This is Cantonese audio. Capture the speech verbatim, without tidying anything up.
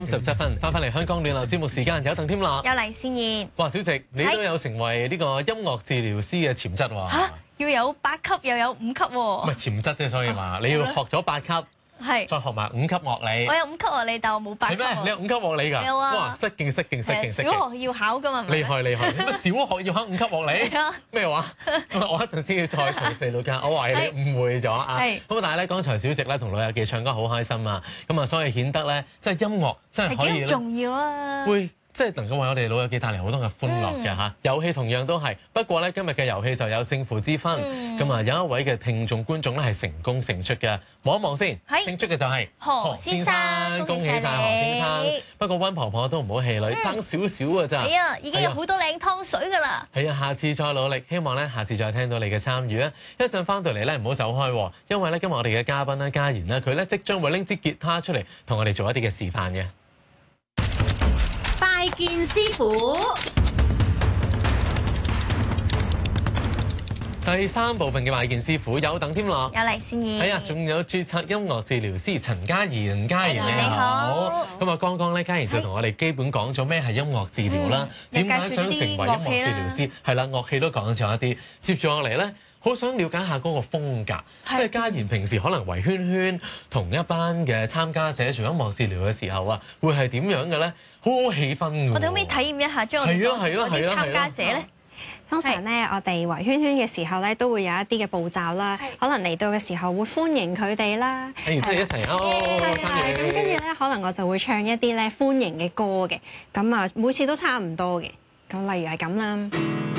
十七分，翻返嚟香港暖流節目時間，有鄧添樂， 有黎善言。 哇，小直，你都有成為呢個音樂治療師嘅潛質喎。 嚇，要有八級又有五級喎。 唔係潛質啫，所以話你要學咗八級， 係再學埋五級樂理。 我有五級樂理，但我冇八級。 係咩？你有五級樂理㗎？ 有啊。 哇，識勁識勁識勁識勁。 小學要考㗎嘛？ 厲害厲害！乜小學要考五級樂理？ 係啊。 咩話？我一陣先要再從四到加，我懷疑你誤會咗啊。 係。 咁但係咧，剛才小直咧同老友記唱歌好開心啊，咁啊，所以顯得咧，即係音樂真係可以咧， 係幾重要啊！ 會即係能夠為我哋老友記帶嚟好多嘅歡樂嘅嚇。遊戲同樣都係，不過咧今日嘅遊戲就有勝負之分。咁啊，有一位嘅聽眾觀眾咧係成功勝出嘅，望一望先。勝出嘅就係何先生， 恭喜晒何先生。不過溫婆婆都唔好氣餒，爭少少㗎咋。 係啊，已經有好多靚湯水㗎啦。 係啊，下次再努力，希望咧下次再聽到你嘅參與啊！一陣翻到嚟咧唔好走開，因為咧今日我哋嘅嘉賓咧嘉賢咧佢咧即將會拎支吉他出嚟同我哋做一啲嘅示範嘅。 拜見師傅。 第三部分嘅拜見師傅有鄧添樂， 有黎善言， 係啊，仲有註冊音樂治療師陳嘉賢，嘉賢你好。 咁啊，剛剛咧嘉賢就同我哋基本講咗咩係音樂治療啦，點解想成為音樂治療師？係啦，樂器都講咗一啲。接住落嚟咧，好想了解下嗰個風格，即係嘉賢平時可能圍圈圈同一班嘅參加者做音樂治療嘅時候啊，會係點樣嘅咧？好好氣氛㗎喎。 我哋可唔可以體驗一下將我哋當時嗰啲參加者咧？ 通常咧，我哋圍圈圈嘅時候咧，都會有一啲嘅步驟啦。可能嚟到嘅時候會歡迎佢哋啦。 係，即係一齊哦， 係咁跟住咧，可能我就會唱一啲咧歡迎嘅歌嘅。咁啊，每次都差唔多嘅。咁例如係咁啦。